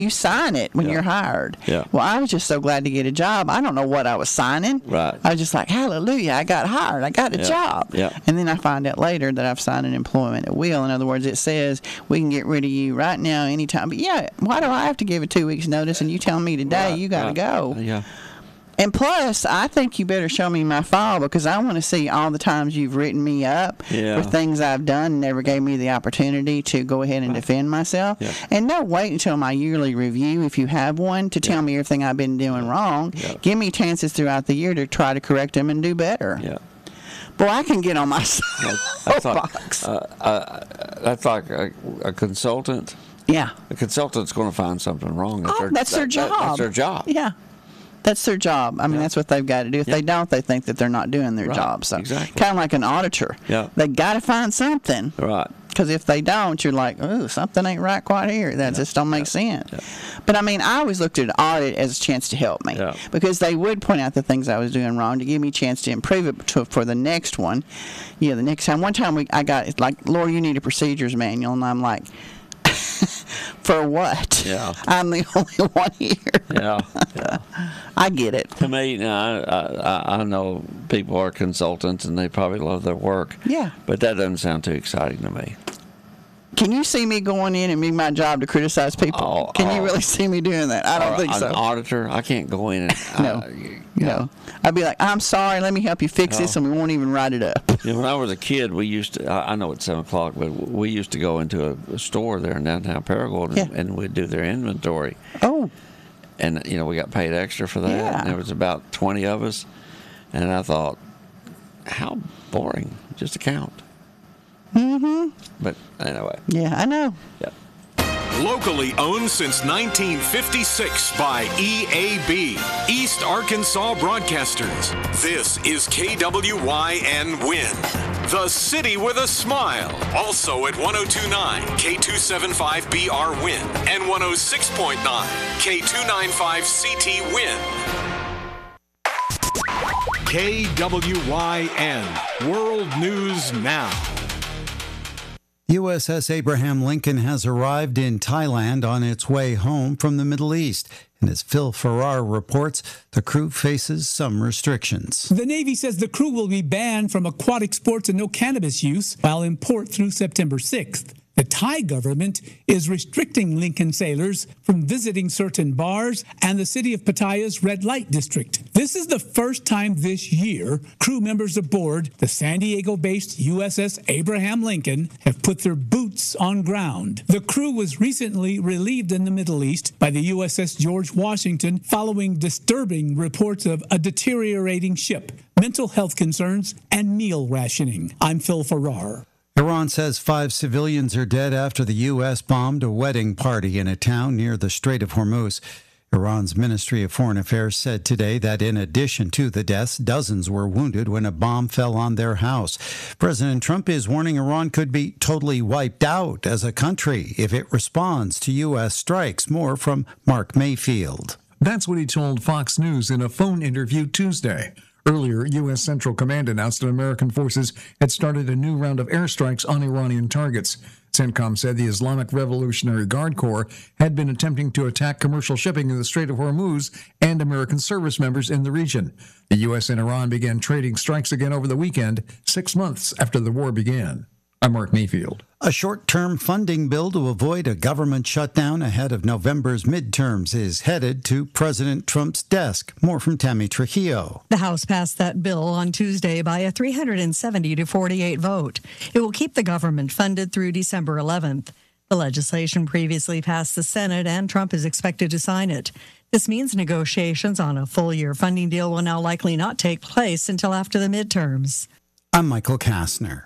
You sign it when you're hired. Yeah. Well, I was just so glad to get a job. I don't know what I was signing. Right. I was just like, hallelujah, I got hired. I got a job. Yeah. And then I find out later that I've signed an employment at will. In other words, it says we can get rid of you right now, anytime. But yeah, why do I have to give a 2 weeks notice and you tell me today you got to go? Yeah. And plus, I think you better show me my file because I want to see all the times you've written me up for things I've done and never gave me the opportunity to go ahead and defend myself. Yeah. And don't wait until my yearly review, if you have one, to tell me everything I've been doing wrong. Yeah. Give me chances throughout the year to try to correct them and do better. Yeah. Boy, I can get on my soapbox. That's like a consultant. Yeah. A consultant's going to find something wrong. That's their job. That's their job. Yeah. That's their job. I mean, that's what they've got to do. If they don't, they think that they're not doing their job. So, kind of like an auditor. Yeah. They got to find something. Right. Because if they don't, you're like, oh, something ain't right quite here. That just don't make sense. Yeah. But, I mean, I always looked at audit as a chance to help me. Yeah. Because they would point out the things I was doing wrong to give me a chance to improve it for the next one. Yeah, the next time. One time I got, it's like, Laura, you need a procedures manual. And I'm like, for what? Yeah. I'm the only one here. Yeah. I get it. To me, I know people are consultants and they probably love their work. Yeah. But that doesn't sound too exciting to me. Can you see me going in and make my job to criticize people? Can you really see me doing that? I don't think so. An auditor, I can't go in and... No. I'd be like, I'm sorry, let me help you fix this, and we won't even write it up. When I was a kid, we used to, I know it's 7 o'clock, but we used to go into a store there in downtown Paragould, and we'd do their inventory. Oh. And, we got paid extra for that. Yeah. And there was about 20 of us. And I thought, how boring, just a count. Mm-hmm. But anyway. Yeah, I know. Yeah. Locally owned since 1956 by EAB, East Arkansas Broadcasters. This is KWYN Win, the city with a smile. Also at 102.9 K275BR Win and 106.9 K295CT Win. KWYN World News Now. USS Abraham Lincoln has arrived in Thailand on its way home from the Middle East. And as Phil Farrar reports, the crew faces some restrictions. The Navy says the crew will be banned from aquatic sports and no cannabis use while in port through September 6th. The Thai government is restricting Lincoln sailors from visiting certain bars and the city of Pattaya's red light district. This is the first time this year crew members aboard the San Diego-based USS Abraham Lincoln have put their boots on ground. The crew was recently relieved in the Middle East by the USS George Washington following disturbing reports of a deteriorating ship, mental health concerns, and meal rationing. I'm Phil Farrar. Iran says 5 civilians are dead after the U.S. bombed a wedding party in a town near the Strait of Hormuz. Iran's Ministry of Foreign Affairs said today that in addition to the deaths, dozens were wounded when a bomb fell on their house. President Trump is warning Iran could be totally wiped out as a country if it responds to U.S. strikes. More from Mark Mayfield. That's what he told Fox News in a phone interview Tuesday. Earlier, U.S. Central Command announced that American forces had started a new round of airstrikes on Iranian targets. CENTCOM said the Islamic Revolutionary Guard Corps had been attempting to attack commercial shipping in the Strait of Hormuz and American service members in the region. The U.S. and Iran began trading strikes again over the weekend, 6 months after the war began. I'm Mark Mayfield. A short-term funding bill to avoid a government shutdown ahead of November's midterms is headed to President Trump's desk. More from Tammy Trujillo. The House passed that bill on Tuesday by a 370-48 vote. It will keep the government funded through December 11th. The legislation previously passed the Senate, and Trump is expected to sign it. This means negotiations on a full-year funding deal will now likely not take place until after the midterms. I'm Michael Kastner.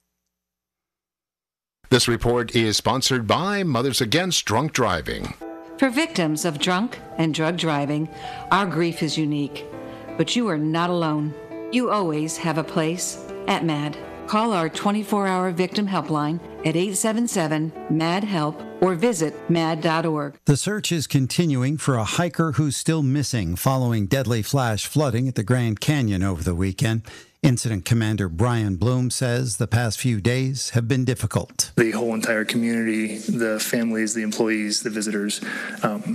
This report is sponsored by Mothers Against Drunk Driving. For victims of drunk and drug driving, our grief is unique. But you are not alone. You always have a place at MAD. Call our 24-hour victim helpline at 877-MAD-HELP or visit mad.org. The search is continuing for a hiker who's still missing following deadly flash flooding at the Grand Canyon over the weekend. Incident Commander Brian Bloom says the past few days have been difficult. The whole entire community, the families, the employees, the visitors,